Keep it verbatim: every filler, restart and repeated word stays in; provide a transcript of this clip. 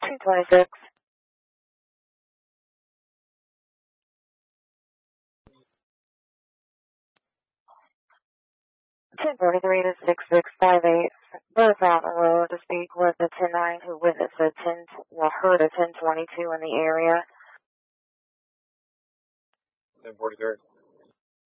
two twenty-six. ten forty-three to six six five eight, both out on the road to speak with the ten nine who witnessed a ten, well, heard a ten twenty-two in the area. ten forty-three.